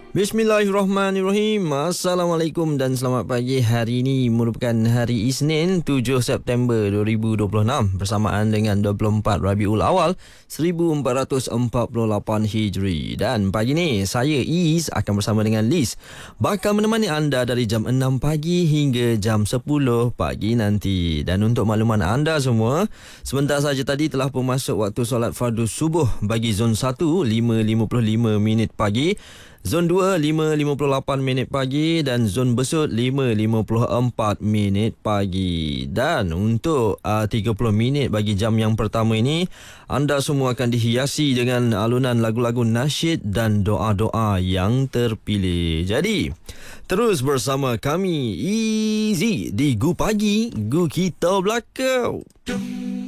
Bismillahirrahmanirrahim. Assalamualaikum dan selamat pagi. Hari ini merupakan hari Isnin 7 September 2026 bersamaan dengan 24 Rabiul Awal 1448 Hijri. Dan pagi ni saya Is akan bersama dengan Liz bakal menemani anda dari jam 6 pagi hingga jam 10 pagi nanti. Dan untuk makluman anda semua, sebentar saja tadi telah pun masuk waktu solat fardu subuh bagi zon 1 5.55 minit pagi, Zon 2, 5.58 minit pagi dan Zon Besut, 5.54 minit pagi. Dan untuk 30 minit bagi jam yang pertama ini, anda semua akan dihiasi dengan alunan lagu-lagu nasyid dan doa-doa yang terpilih. Jadi, terus bersama kami, Easy di Gu Pagi, Gu Kita Belakang.